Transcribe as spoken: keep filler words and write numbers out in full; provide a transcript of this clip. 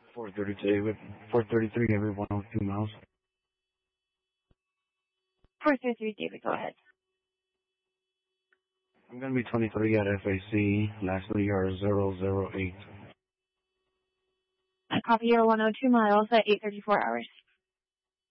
four thirty-two, David. four thirty-three, every one oh two miles. four thirty-three, David, go ahead. I'm going to be twenty-three at F A C. Last three are zero zero eight. I copy your one oh two miles at eight thirty-four hours.